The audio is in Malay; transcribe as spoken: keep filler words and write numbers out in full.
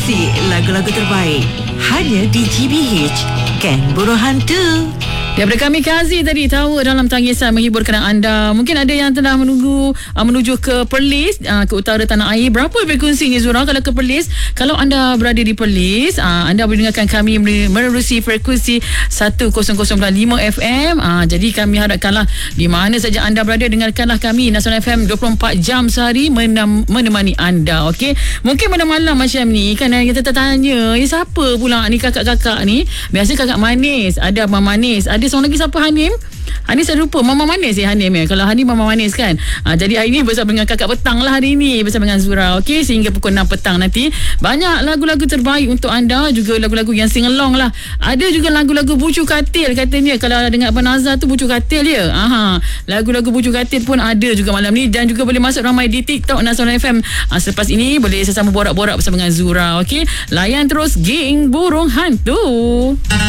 Musik lagu-lagu terbaik hanya di G B H Geng Burung Hantu. Daripada kami Kazi tadi tahu dalam tangisan menghiburkan anda. Mungkin ada yang tengah menunggu uh, menuju ke Perlis, uh, ke utara tanah air. Berapa frekuensinya Zura kalau ke Perlis? Kalau anda berada di Perlis, uh, anda boleh dengarkan kami menerusi frekuensi seratus koma lima F M. Uh, jadi kami harapkanlah di mana saja anda berada, dengarkanlah kami Nasional F M dua puluh empat jam sehari menam, menemani anda. Okey. Mungkin malam-malam macam ni kan kita tertanya, eh, siapa pula ni kakak-kakak ni? Biasa kakak manis, ada abang manis, ada seorang lagi siapa, Hanim? Hanim saya lupa. Mama manis ya Hanim ya. Kalau Hanim mama manis kan. Ha, jadi hari ni bersama dengan kakak petang lah hari ni. Bersama dengan Zura. Okey. Sehingga pukul enam petang nanti. Banyak lagu-lagu terbaik untuk anda. Juga lagu-lagu yang sing-along lah. Ada juga lagu-lagu bucu katil katanya. Kalau dengar Abang Nazar tu bucu katil ya. Aha. Lagu-lagu bucu katil pun ada juga malam ni. Dan juga boleh masuk ramai di TikTok Nasional F M. Ha, selepas ini boleh sesama borak-borak bersama dengan Zura. Okey. Layan terus Geng Burung Hantu.